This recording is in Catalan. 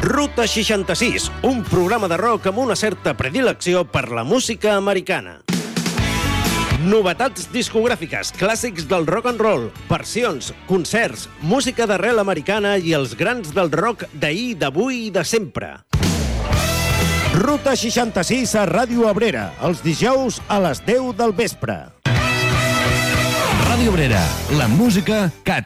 Ruta 66, un programa de rock amb una certa predilecció per la música americana. Novetats discogràfiques, clàssics del rock and roll, versions, concerts, música d'arrel americana i els grans del rock d'ahir, d'avui i de sempre. Ruta 66 a Ràdio Abrera, els dijous a les 10 del vespre. Ràdio Abrera, la música que